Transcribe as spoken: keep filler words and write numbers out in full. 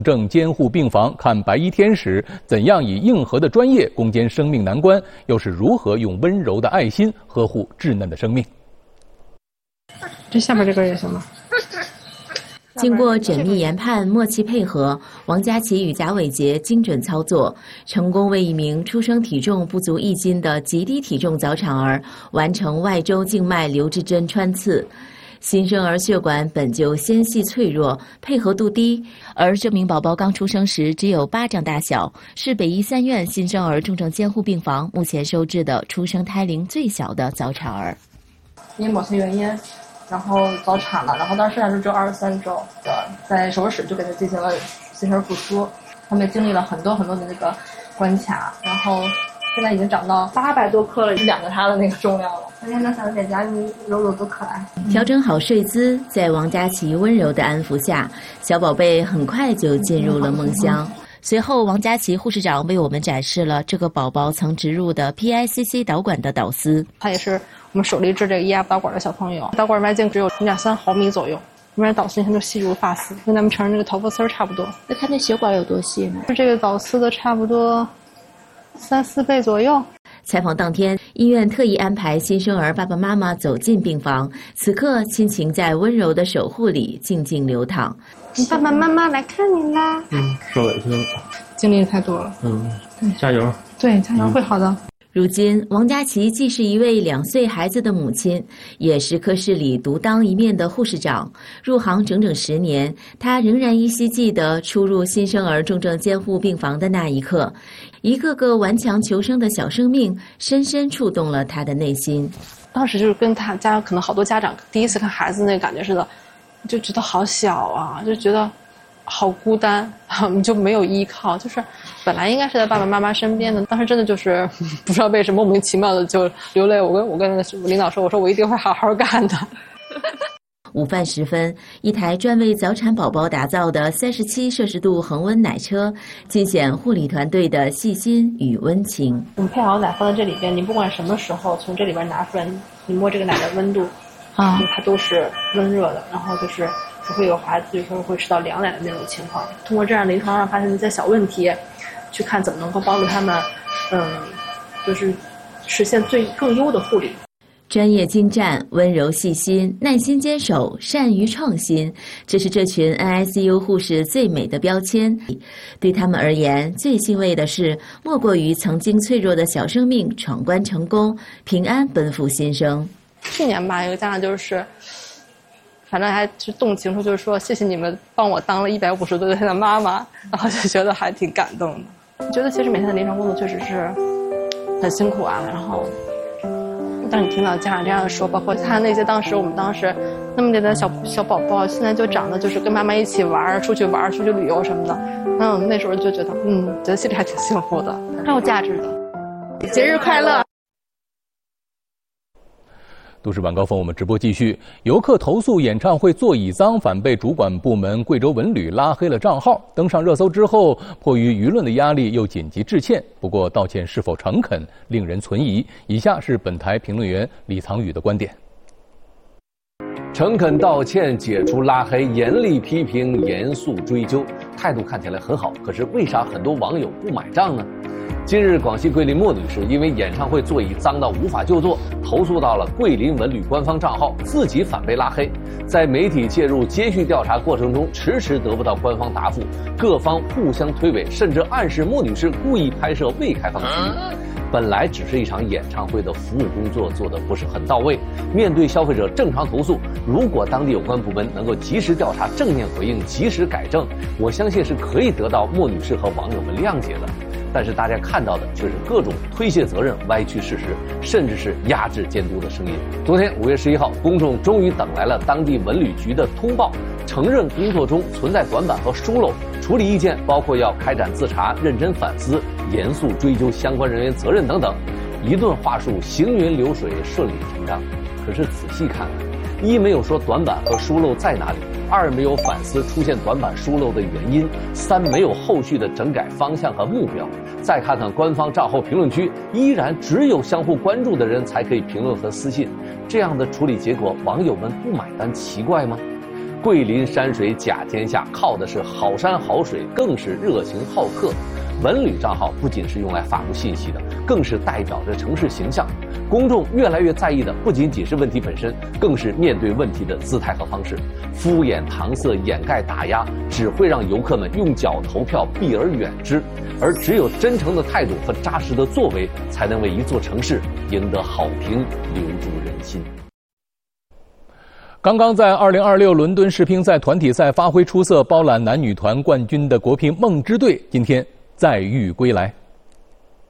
正监护病房看白衣天使，怎样以硬核的专业攻坚生命难关，又是如何用温柔的爱心呵护稚嫩的生命？ 这下面这根也行吗？ 经过缜密研判、默契配合，王佳琪与贾伟杰精准操作，成功为一名出生体重不足一斤的极低体重早产儿完成外周静脉留置针穿刺。新生儿血管本就纤细脆弱，配合度低，而这名宝宝刚出生时只有巴掌大小，是北医三院新生儿重症监护病房目前收治的出生胎龄最小的早产儿。 因某些原因，然后早产了，然后当时还是只有二十三周的，在手术室就给他进行了新生儿复苏，他们经历了很多很多的那个关卡，然后现在已经长到八百多克了，两个他的那个重量了。今天那小脸颊柔柔多可爱。 调整好睡姿，在王佳琪温柔的安抚下，小宝贝很快就进入了梦乡。随后，王佳琪护士长为我们展示了这个宝宝曾植入的 P I C C 导管的导丝。 他也是我们首例治这个 E F 导管的小朋友，导管外径只有零点三毫米左右，里面导丝它就细如发丝，跟咱们成人这个头发丝差不多。 那他那血管有多细呢？ 是这个导丝的差不多三四倍左右。 采访当天，医院特意安排新生儿爸爸妈妈走进病房，此刻亲情在温柔的守护里静静流淌。 你爸爸妈妈来看你啦！ 嗯，受委屈了， 经历太多了。 嗯，加油！ 对，加油，会好的。 如今，王佳琪既是一位两岁孩子的母亲，也是科室里独当一面的护士长。入行整整十年，她仍然依稀记得初入新生儿重症监护病房的那一刻，一个个顽强求生的小生命，深深触动了她的内心。 当时就是跟他家可能好多家长第一次看孩子那个感觉似的，就觉得好小啊，就觉得好孤单，就没有依靠，就是本来应该是在爸爸妈妈身边的，当时真的就是不知道为什么莫名其妙的就流泪。我跟我跟领导说，我说我一定会好好干的。 午饭时分，一台专为早产宝宝打造的三十七摄氏度恒温奶车，尽显护理团队的细心与温情。 我们配好奶放在这里边，你不管什么时候从这里边拿出来，你摸这个奶的温度啊，它都是温热的，然后就是不会有孩子有时候会吃到凉奶的那种情况。通过这样临床上发现的一些小问题，去看怎么能够帮助他们，嗯，就是实现最更优的护理。 专业精湛、温柔细心、耐心坚守、善于创新，这是这群 N I C U 护士最美的标签。对他们而言，最欣慰的是，莫过于曾经脆弱的小生命闯关成功，平安奔赴新生。 去年吧，有个家长就是，反正还是动情说，就是说谢谢你们帮我当了一百五十多岁的妈妈，然后就觉得还挺感动的。觉得其实每天的临床工作确实是很辛苦啊，然后。当你听到家长这样说，包括他那些当时我们当时那么点的小小宝宝，现在就长得就是跟妈妈一起玩，出去玩，出去旅游什么的，嗯，那时候就觉得，嗯，觉得心里还挺幸福的，很有价值的。节日快乐！ 都市晚高峰，我们直播继续。游客投诉演唱会座椅脏，反被主管部门贵州文旅拉黑了账号。登上热搜之后，迫于舆论的压力，又紧急致歉。不过，道歉是否诚恳，令人存疑。以下是本台评论员李藏宇的观点： 诚恳道歉，解除拉黑，严厉批评，严肃追究，态度看起来很好。可是，为啥很多网友不买账呢？近日，广西桂林莫女士因为演唱会座椅脏到无法就坐，投诉到了桂林文旅官方账号，自己反被拉黑。在媒体介入接续调查过程中，迟迟得不到官方答复，各方互相推诿，甚至暗示莫女士故意拍摄未开放区域。本来只是一场演唱会的服务工作做得不是很到位，面对消费者正常投诉，如果当地有关部门能够及时调查、正面回应、及时改正，我相信是可以得到莫女士和网友们谅解的。但是大家看到的却是各种推卸责任、歪曲事实，甚至是压制监督的声音。昨天五月十一号，公众终于等来了当地文旅局的通报，承认工作中存在短板和疏漏，处理意见包括要开展自查、认真反思、严肃追究相关人员责任等等。一顿话术行云流水、顺理成章。可是仔细看看，一没有说短板和疏漏在哪里，二没有反思出现短板疏漏的原因，三没有后续的整改方向和目标。再看看官方账号评论区，依然只有相互关注的人才可以评论和私信，这样的处理结果，网友们不买单奇怪吗？ 桂林山水甲天下，靠的是好山好水，更是热情好客。文旅账号不仅是用来发布信息的，更是代表着城市形象。公众越来越在意的不仅仅是问题本身，更是面对问题的姿态和方式。敷衍搪塞、掩盖打压，只会让游客们用脚投票，避而远之。而只有真诚的态度和扎实的作为，才能为一座城市赢得好评，留住人心。 刚刚在二零二六伦敦世乒赛团体赛发挥出色、包揽男女团冠军的国乒梦之队，今天再遇归来。